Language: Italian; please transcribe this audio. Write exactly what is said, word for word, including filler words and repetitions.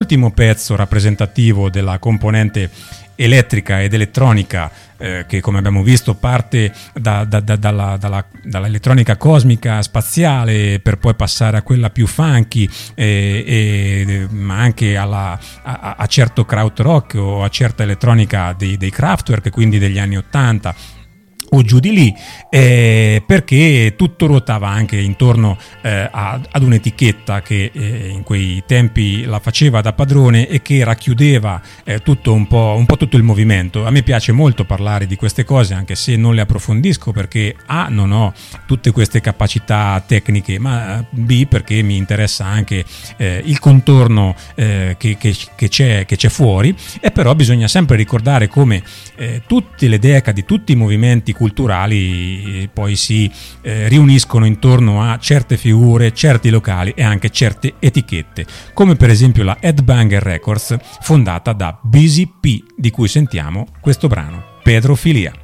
l'ultimo pezzo rappresentativo della componente elettrica ed elettronica, eh, che come abbiamo visto parte da, da, da, dalla, dalla, dall'elettronica cosmica spaziale per poi passare a quella più funky, eh, eh, ma anche alla, a, a certo krautrock o a certa elettronica dei, dei Kraftwerk, quindi degli anni ottanta o giù di lì, eh, perché tutto ruotava anche intorno eh, a, ad un'etichetta che eh, in quei tempi la faceva da padrone e che racchiudeva eh, tutto un po', un po' tutto il movimento. A me piace molto parlare di queste cose, anche se non le approfondisco, perché A, non ho tutte queste capacità tecniche, ma B, perché mi interessa anche eh, il contorno eh, che, che, che, c'è, che c'è fuori. E però bisogna sempre ricordare come eh, tutte le decadi, tutti i movimenti culturali poi si eh, riuniscono intorno a certe figure, certi locali e anche certe etichette, come per esempio la Headbanger Records, fondata da Busy P, di cui sentiamo questo brano, Pedrofilia.